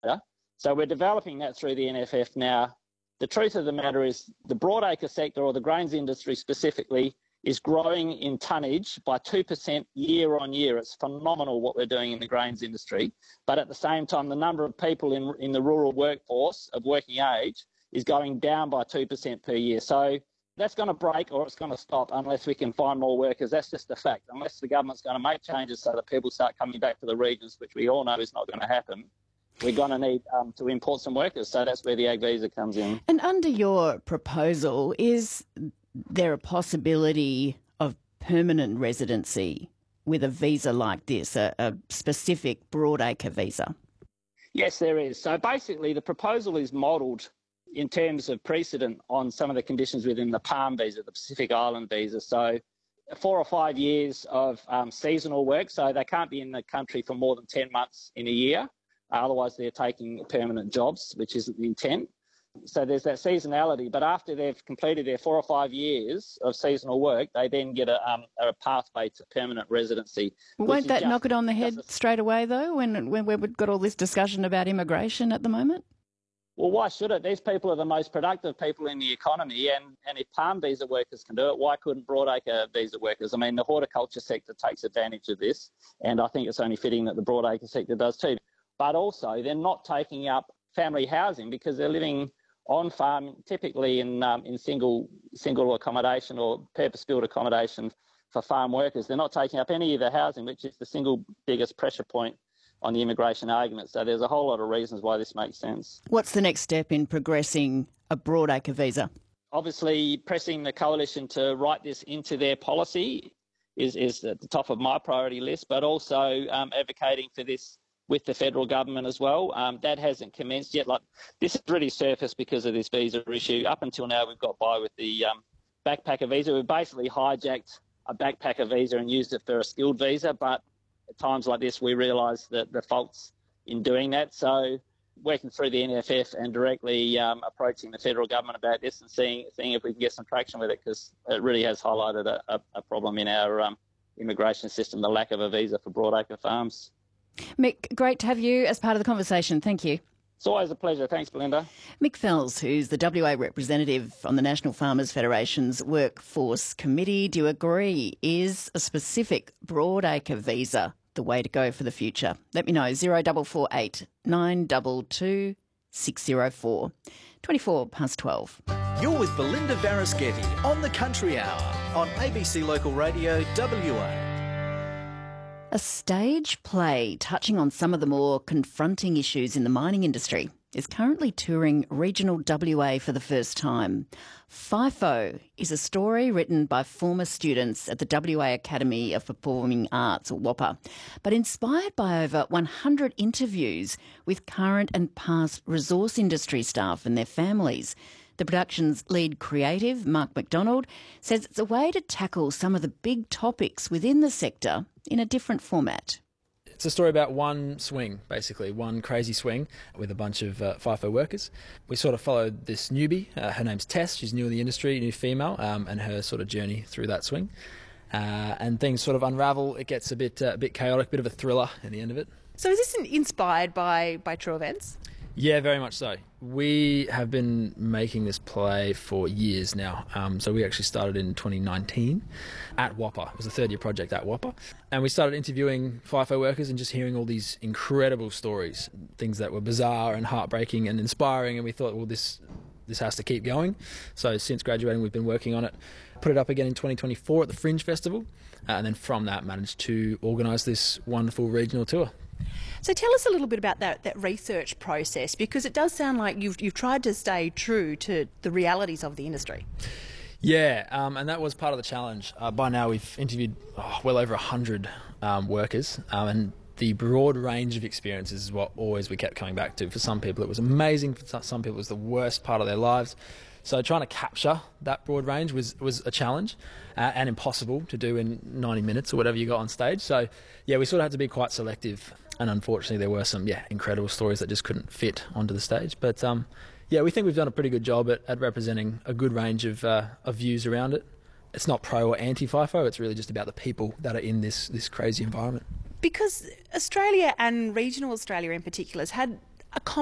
So we're developing that through the NFF now. The truth of the matter is the broadacre sector, or the grains industry specifically, is growing in tonnage by 2% year on year. It's phenomenal what we're doing in the grains industry. But at the same time, the number of people in the rural workforce of working age is going down by 2% per year. So that's going to break, or it's going to stop unless we can find more workers. That's just a fact. Unless the government's going to make changes so that people start coming back to the regions, which we all know is not going to happen, we're going to need to import some workers. So that's where the ag visa comes in. And under your proposal, is there a possibility of permanent residency with a visa like this, a specific broadacre visa? Yes, there is. So basically the proposal is modelled in terms of precedent on some of the conditions within the PALM visa, the Pacific Island visa. So 4 or 5 years of seasonal work, so they can't be in the country for more than 10 months in a year. Otherwise, they're taking permanent jobs, which isn't the intent. So there's that seasonality. But after they've completed their 4 or 5 years of seasonal work, they then get a pathway to permanent residency. Won't that knock it on the head straight away, though, when we've got all this discussion about immigration at the moment? Well, why should it? These people are the most productive people in the economy, and if PALM visa workers can do it, why couldn't broadacre visa workers? I mean, the horticulture sector takes advantage of this, and I think it's only fitting that the broadacre sector does too. But also, they're not taking up family housing because they're living on farm, typically in single accommodation or purpose-built accommodation for farm workers. They're not taking up any of the housing, which is the single biggest pressure point on the immigration argument. So there's a whole lot of reasons why this makes sense. What's the next step in progressing a broadacre visa? Obviously, pressing the coalition to write this into their policy is at the top of my priority list, but also advocating for this with the federal government as well. That hasn't commenced yet. Like, this has really surfaced because of this visa issue. Up until now, we've got by with the backpacker visa. We've basically hijacked a backpacker visa and used it for a skilled visa, but at times like this, we realise that the faults in doing that. So working through the NFF and directly approaching the federal government about this and seeing if we can get some traction with it, because it really has highlighted a problem in our immigration system, the lack of a visa for broadacre farms. Mick, great to have you as part of the conversation. Thank you. It's always a pleasure. Thanks, Belinda. Mick Fells, who's the WA representative on the National Farmers Federation's Workforce Committee, do you agree? Is a specific broadacre visa the way to go for the future? Let me know. 0448 922 604. 12. You're with Belinda Varaschetti on the Country Hour on ABC Local Radio WA. A stage play touching on some of the more confronting issues in the mining industry is currently touring regional WA for the first time. FIFO is a story written by former students at the WA Academy of Performing Arts, or WAPA, but inspired by over 100 interviews with current and past resource industry staff and their families. The production's lead creative, Mark McDonald, says it's a way to tackle some of the big topics within the sector in a different format. It's a story about one swing, basically, one crazy swing with a bunch of FIFO workers. We sort of followed this newbie. Her name's Tess. She's new in the industry, new female, and her sort of journey through that swing. And things sort of unravel. It gets a bit chaotic, a bit of a thriller at the end of it. So is this inspired by true events? Yeah, very much so. We have been making this play for years now. So we actually started in 2019 at WAPA. It was a third-year project at WAPA. And we started interviewing FIFO workers and just hearing all these incredible stories, things that were bizarre and heartbreaking and inspiring. And we thought, well, this has to keep going. So since graduating, we've been working on it. Put it up again in 2024 at the Fringe Festival. And then from that, managed to organise this wonderful regional tour. So tell us a little bit about that research process, because it does sound like you've tried to stay true to the realities of the industry. Yeah, and that was part of the challenge. By now we've interviewed well over 100 workers, and the broad range of experiences is what always we kept coming back to. For some people it was amazing, for some people it was the worst part of their lives. So trying to capture that broad range was a challenge and impossible to do in 90 minutes or whatever you got on stage. So yeah, we sort of had to be quite selective, and unfortunately there were some incredible stories that just couldn't fit onto the stage. But yeah, we think we've done a pretty good job at representing a good range of views around it. It's not pro or anti-FIFO, it's really just about the people that are in this crazy environment. Because Australia, and regional Australia in particular, has had a